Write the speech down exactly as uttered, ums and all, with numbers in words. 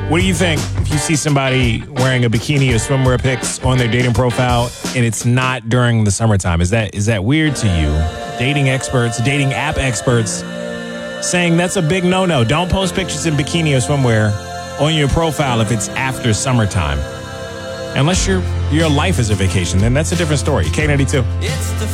What do you think if you see somebody wearing a bikini or swimwear pics on their dating profile and it's not during the summertime? Is that is that weird to you? Dating experts, dating app experts saying that's a big no-no. Don't post pictures in bikini or swimwear on your profile if it's after summertime. Unless your your life is a vacation, then that's a different story. K ninety-two. It's the